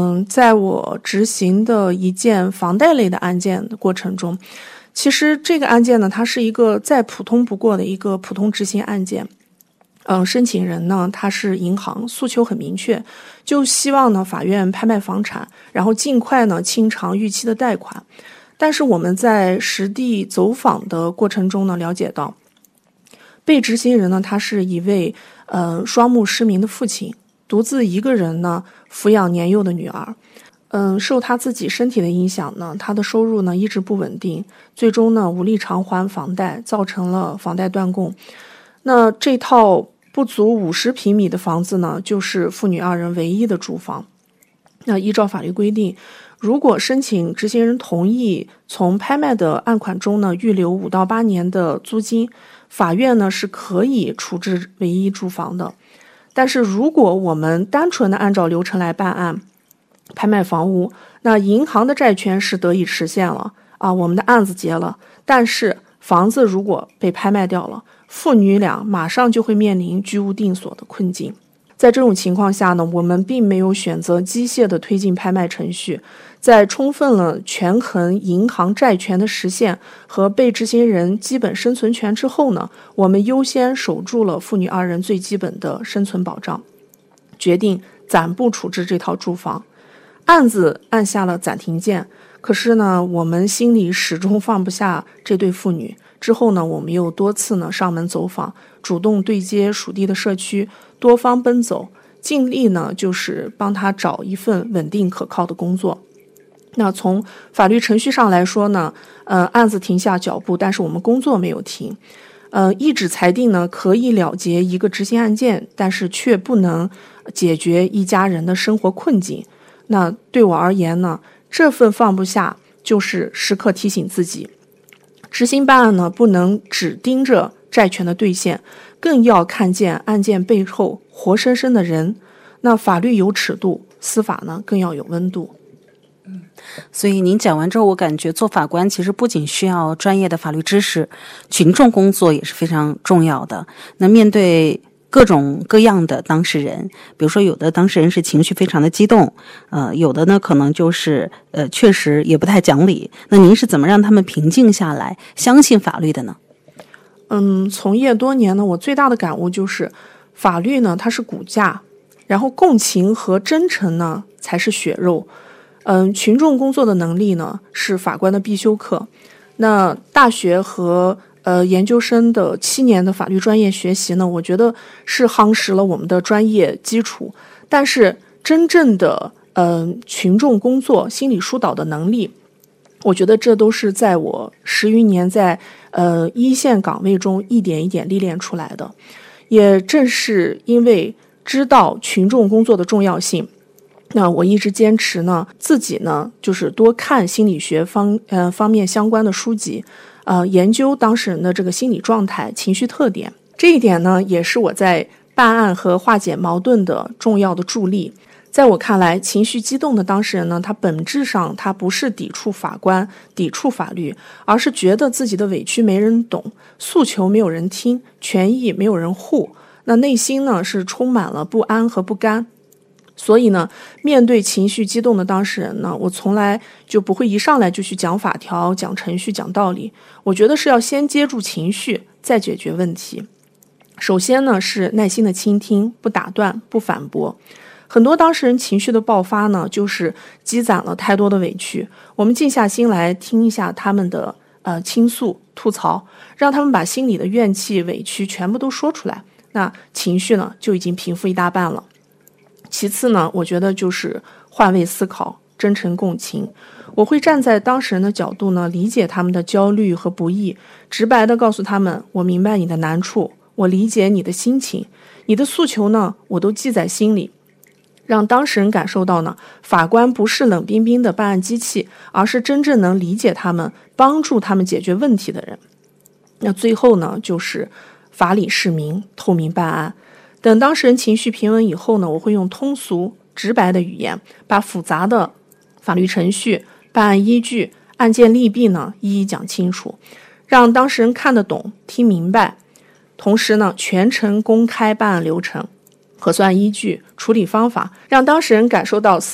在我执行的一件房贷类的案件的过程中，其实这个案件呢，它是一个再普通不过的一个普通执行案件。申请人呢，他是银行，诉求很明确，就希望呢法院拍卖房产，然后尽快呢清偿逾期的贷款。但是我们在实地走访的过程中呢，了解到，被执行人呢，他是一位双目失明的父亲，独自一个人呢抚养年幼的女儿。受他自己身体的影响呢，他的收入呢一直不稳定，最终呢无力偿还房贷，造成了房贷断供。那这套不足50平米的房子呢，就是父女二人唯一的住房。那依照法律规定，如果申请执行人同意从拍卖的案款中呢预留5到8年的租金，法院呢是可以处置唯一住房的。但是如果我们单纯的按照流程来办案，拍卖房屋，那银行的债权是得以实现了啊，我们的案子结了，但是房子如果被拍卖掉了，父女俩马上就会面临居无定所的困境。在这种情况下呢，我们并没有选择机械的推进拍卖程序，在充分了权衡银行债权的实现和被执行人基本生存权之后呢，我们优先守住了父女二人最基本的生存保障，决定暂不处置这套住房。案子按下了暂停键，可是呢，我们心里始终放不下这对父女。之后呢，我们又多次呢上门走访，主动对接属地的社区，多方奔走，尽力呢就是帮他找一份稳定可靠的工作。那从法律程序上来说呢，案子停下脚步，但是我们工作没有停。一纸裁定呢可以了结一个执行案件，但是却不能解决一家人的生活困境。那对我而言呢，这份放不下就是时刻提醒自己，执行办案呢不能只盯着债权的兑现，更要看见案件背后活生生的人。那法律有尺度，司法呢更要有温度。 所以您讲完之后，我感觉做法官其实不仅需要专业的法律知识，群众工作也是非常重要的。那面对各种各样的当事人，比如说有的当事人是情绪非常的激动，有的呢可能就是确实也不太讲理。那您是怎么让他们平静下来，相信法律的呢？ 从业多年呢，我最大的感悟就是法律呢它是骨架，然后共情和真诚呢才是血肉。群众工作的能力呢是法官的必修课。那大学和研究生的7年的法律专业学习呢，我觉得是夯实了我们的专业基础。但是真正的群众工作、心理疏导的能力，我觉得这都是在我10余年在一线岗位中一点一点历练出来的。也正是因为知道群众工作的重要性，那我一直坚持呢，自己呢就是多看心理学方面相关的书籍，研究当事人的这个心理状态、情绪特点。这一点呢，也是我在办案和化解矛盾的重要的助力。在我看来，情绪激动的当事人呢，他本质上他不是抵触法官、抵触法律，而是觉得自己的委屈没人懂，诉求没有人听，权益没有人护，那内心呢是充满了不安和不甘。所以呢，面对情绪激动的当事人呢，我从来就不会一上来就去讲法条、讲程序、讲道理。我觉得是要先接住情绪，再解决问题。首先呢，是耐心的倾听，不打断，不反驳。很多当事人情绪的爆发呢，就是积攒了太多的委屈。我们静下心来听一下他们的倾诉、吐槽，让他们把心里的怨气、委屈全部都说出来，那情绪呢就已经平复一大半了。其次呢，我觉得就是换位思考，真诚共情。我会站在当事人的角度呢，理解他们的焦虑和不易，直白地告诉他们，我明白你的难处，我理解你的心情，你的诉求呢，我都记在心里。让当事人感受到呢，法官不是冷冰冰的办案机器，而是真正能理解他们、帮助他们解决问题的人。那最后呢，就是法理释明，透明办案。等当事人情绪平稳以后呢，我会用通俗直白的语言，把复杂的法律程序、办案依据、案件利弊呢一一讲清楚，让当事人看得懂、听明白。同时呢，全程公开办案流程、核算依据、处理方法，让当事人感受到司